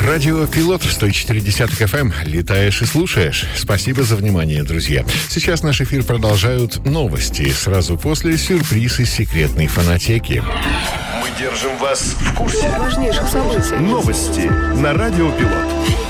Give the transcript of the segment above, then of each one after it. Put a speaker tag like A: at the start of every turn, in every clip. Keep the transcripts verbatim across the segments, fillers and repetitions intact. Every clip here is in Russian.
A: Радио Пилот сто четыре десятых эф эм. Летаешь и слушаешь. Спасибо за внимание, друзья. Сейчас наш эфир продолжают новости. Сразу после сюрприз из секретной фонотеки.
B: Мы держим вас в курсе
C: важнейших событий.
B: Новости на Радио Пилот.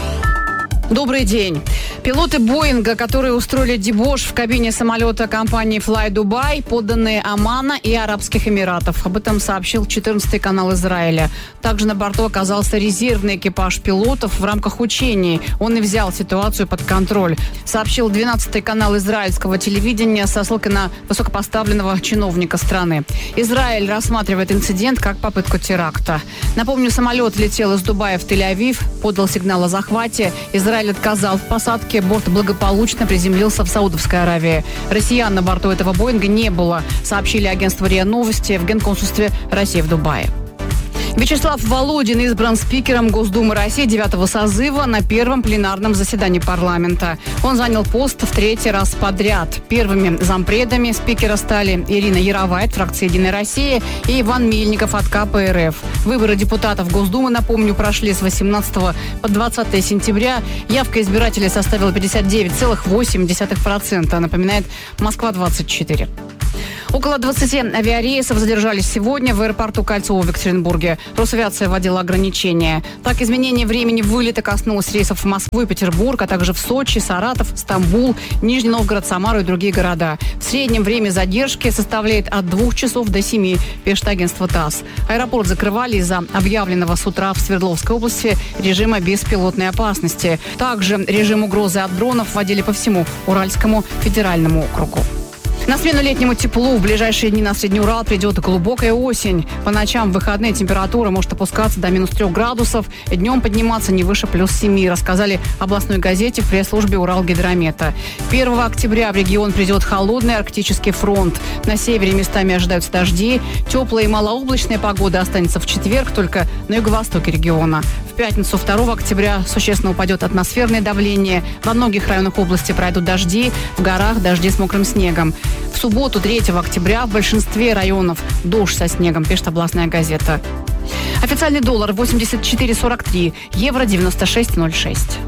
C: Добрый день. Пилоты Боинга, которые устроили дебош в кабине самолета компании Fly Dubai, подданные Омана и Арабских Эмиратов. Об этом сообщил четырнадцатый канал Израиля. Также на борту оказался резервный экипаж пилотов в рамках учений. Он и взял ситуацию под контроль, сообщил двенадцатый канал израильского телевидения со ссылкой на высокопоставленного чиновника страны. Израиль рассматривает инцидент как попытку теракта. Напомню, самолет летел из Дубая в Тель-Авив, подал сигнал о захвате. Израиль отказал в посадке. Борт благополучно приземлился в Саудовской Аравии. Россиян на борту этого Боинга не было, сообщили агентство РИА Новости в Генконсульстве России в Дубае. Вячеслав Володин избран спикером Госдумы России девятого созыва на первом пленарном заседании парламента. Он занял пост в третий раз подряд. Первыми зампредами спикера стали Ирина Яровая от фракции «Единая Россия» и Иван Мельников от ка пэ эр эф. Выборы депутатов Госдумы, напомню, прошли с восемнадцатого по двадцатое сентября. Явка избирателей составила пятьдесят девять целых восемь десятых процента, напоминает Москва двадцать четыре. Около двадцати авиарейсов задержались сегодня в аэропорту Кольцово в Екатеринбурге. Росавиация вводила ограничения. Так, изменение времени вылета коснулось рейсов в Москву и Петербург, а также в Сочи, Саратов, Стамбул, Нижний Новгород, Самару и другие города. В среднем время задержки составляет от двух часов до семи, пишет агентство ТАСС. Аэропорт закрывали из-за объявленного с утра в Свердловской области режима беспилотной опасности. Также режим угрозы от дронов вводили по всему Уральскому федеральному округу. На смену летнему теплу в ближайшие дни на Средний Урал придет глубокая осень. По ночам в выходные температура может опускаться до минус трех градусов. Днем подниматься не выше плюс семи, рассказали областной газете в пресс-службе Уралгидромета. первого октября в регион придет холодный арктический фронт. На севере местами ожидаются дожди. Теплая и малооблачная погода останется в четверг только на юго-востоке региона. В пятницу второго октября существенно упадет атмосферное давление. Во многих районах области пройдут дожди, в горах дожди с мокрым снегом. В субботу третьего октября в большинстве районов дождь со снегом, пишет областная газета. Официальный доллар восемьдесят четыре сорок три, евро девяносто шесть ноль шесть.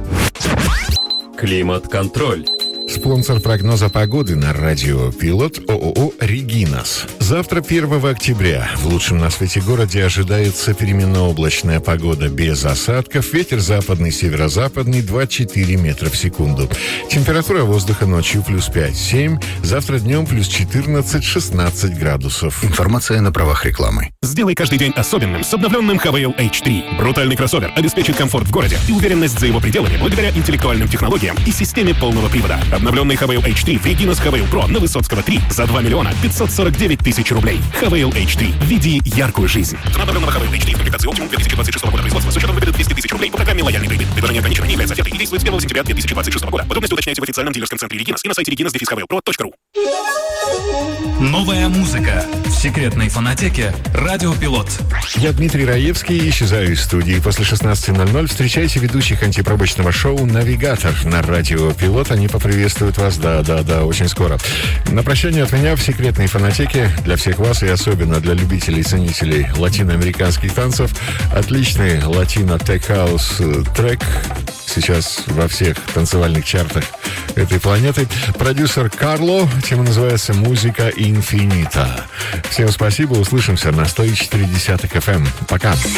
B: Климат-контроль.
A: Спонсор прогноза погоды на радио Пилот ООО «Регинас». Завтра, первого октября, в лучшем на свете городе ожидается переменно-облачная погода без осадков. Ветер западный, северо-западный, два-четыре метра в секунду. Температура воздуха ночью плюс пять-семь. Завтра днем плюс четырнадцать-шестнадцать градусов.
D: Информация на правах рекламы.
E: Сделай каждый день особенным с обновленным Хавейл эйч три. Брутальный кроссовер обеспечит комфорт в городе и уверенность за его пределами благодаря интеллектуальным технологиям и системе полного привода. Обновленный Хавейл эйч три в Регинас Хавейл Про на Высоцкого три за два миллиона пятьсот сорок девять тысяч рублей. Хавейл эйч три. Веди яркую жизнь. Цена обновленного Хавейл эйч три в комплектации Optimum две тысячи двадцать шестого года производства с учетом выгоды двести тысяч рублей по программе «Лояльный кредит». Предложение ограничено, не является офертой и действует с первого сентября две тысячи двадцать шестого года. Подробности уточняйте в официальном дилерском центре Регинас и на сайте регинас дефис хавейл про точка ру.
F: Новая музыка в секретной фонотеке «Радио Пилот».
A: Я Дмитрий Раевский, исчезаю из студии. После шестнадцати ноль-ноль встречайте ведущих антипробочного шоу «Навигатор» на радио Пилот. Они поприветствуют вас, да-да-да, очень скоро. На прощание от меня в секретной фонотеке для всех вас и особенно для любителей и ценителей латиноамериканских танцев отличный латино-тек-хаус трек сейчас во всех танцевальных чартах этой планеты. Продюсер Карло, тема называется «Музыка инфинита». Всем спасибо, услышимся на сто четыре десятых эф эм. Пока.